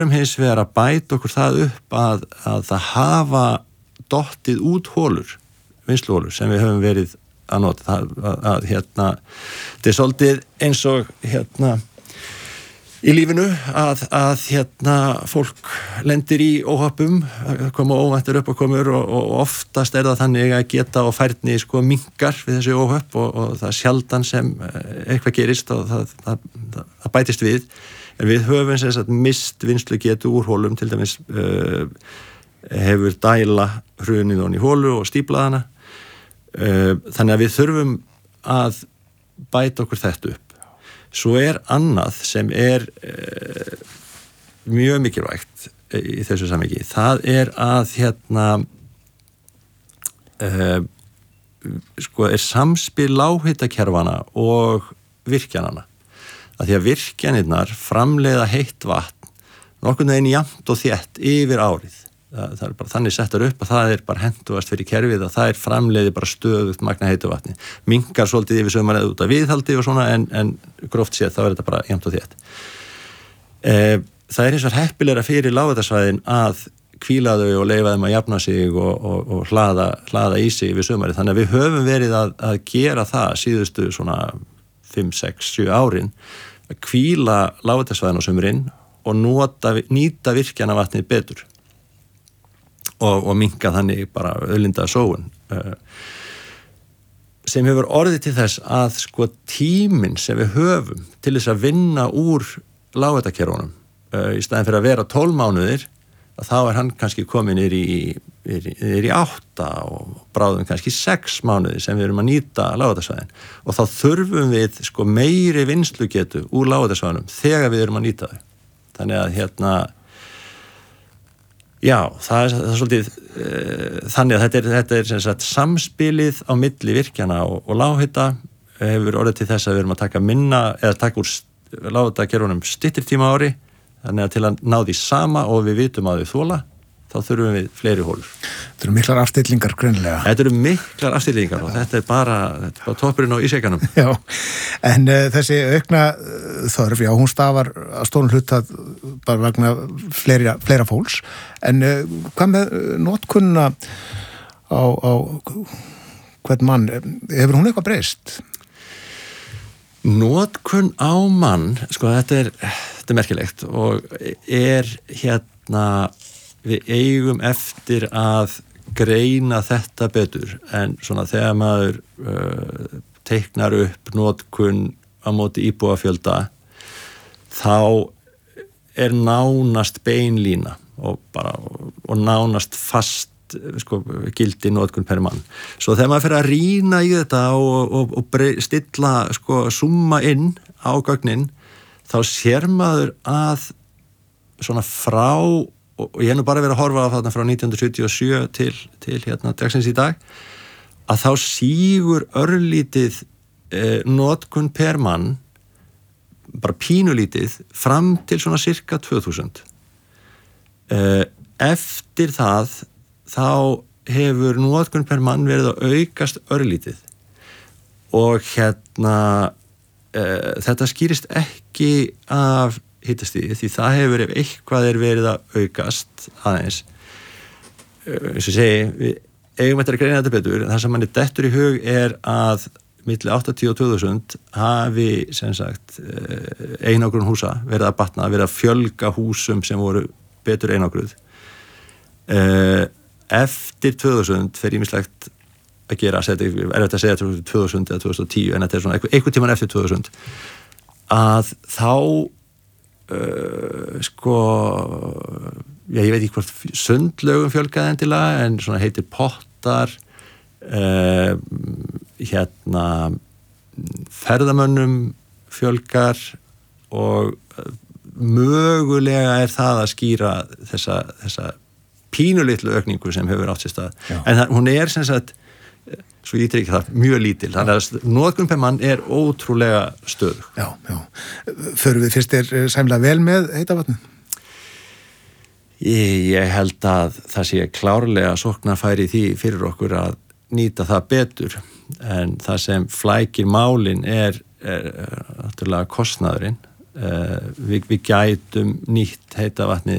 hins vegar að bæta okkur það upp að það hafa dottið út hólur, vinnsluhólur sem við höfum verið að nota. Þetta er svolítið eins og í lífinu að fólk lendir í óhappum, koma óvæntur upp og komur og oftast það þannig að geta og færni minnkar við þessu óhöpp og það sjaldan sem eitthvað gerist og það bætist við. En við höfum sem sagt mist vinnslugetu úr hólum, til dæmis hefur dæla hrunið hon í hólu og stíplaðana. Þannig að við þurfum að bæta okkur þetta upp. Svo annað sem mjög mikilvægt í þessu samhengi. Það að samspil lághitakerfana og virkjanana. Að því að virkjanirnar framleiða heitt vatn nokkurn veginn jafnt og þétt yfir árið. Það bara þannig settar upp að það bara hentugast fyrir kerfið að það framleiði bara stöðugt magna heitu vatni. Minnkar svolítið yfir sumarið út af viðhaldi og svona en gróft séð þá þetta bara jafnt og þétt. Það hins vegar heppilegra fyrir lághitasvæðin að hvíla þau og leyfa þeim að jafna sig og hlaða í sig yfir sumarið. Þannig að við höfum verið að gera það síðustu svona 5, 6, 7 árin að hvíla lághitasvæðin á sumrin og nýta virkjanavatnið betur. Og minnka þannig bara auðlinda sóun sem hefur orðið til þess að tíminn sem við höfum til þess að vinna úr lághitakerfunum í staðin fyrir að vera 12 mánuðir að þá hann kannski komin niður í 8 og bráðum kannski 6 mánuðir sem við erum að nýta lághitasvæðin og þá þurfum við meiri vinnslugetu úr lághitasvæðinum þegar við erum að nýta þau. Þannig að já, það svolítið þannig að þetta sem sagt samspilið á milli virkjana og lághita hefur orðið til þess að við erum að taka minna eða taka úr lághitakerfunum styttri tíma á ári, þannig að til að ná því sama og við vitum að við þola, þá þurfum við fleiri hólur. Þetta eru miklar afstillingar greinilega. Þetta eru miklar afstillingar og þetta er bara toppurinn á ísjakanum. Já, en þessi aukna þörf, já, hún stafar að stórum hluta bara vegna fleira fólks, en hvað með notkunna á hvern mann, hefur hún eitthvað breyst? Notkun á mann, þetta er merkilegt og við eigum eftir að greina þetta betur en svona þegar maður teiknar upp notkun á móti íbúafjölda þá nánast beinlína og nánast fast gildi notkun per mann. Svo þegar maður fer að rýna í þetta og stilla summa inn á gögnin þá sér maður að svona frá og ég nú bara verið að horfa á þarna frá 1977 til dagsins í dag að þá sígur örlítið notkun per mann bara pínulítið fram til svona cirka 2000 eftir það þá hefur notkun per mann verið að aukast örlítið og þetta skýrist ekki af hittastíði því það hefur ef eitthvað verið að aukast aðeins eins og segi, við eigum eftir að greina þetta betur en það sem manni dettur í hug að milli 80 og 2000 hafi sem sagt einangrun húsa verið að batna, verið að fjölga húsum sem voru betur einangruð eftir 2000 fer ýmislegt að gera erfitt að segja 2000 eða 2010 en þetta er svona einhvern tímann eftir 2000 að þá ég veit ekki hvort sundlaugum fjölgaði endilega en svona heitir pottar ferðamönnum fjölgar og mögulega það að skýra þessa pínulitlu aukningu sem hefur átt sér stað. Já. En hún sem sagt svo ég trygg það, mjög lítil. Þannig að notkun per mann ótrúlega stöðug. Já. Förum við fyrst sæmlega vel með heita vatni? Ég held að það sé klárlega sóknarfæri því fyrir okkur að nýta það betur. En það sem flækir málin náttúrulega kostnaðurinn. Við gætum nýtt heita vatni